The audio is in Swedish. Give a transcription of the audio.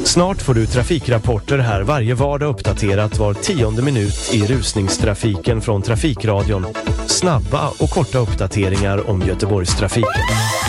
Snart får du trafikrapporter här varje vardag, uppdaterat var 10:e minut i rusningstrafiken från Trafikradion. Snabba och korta uppdateringar om Göteborgstrafiken.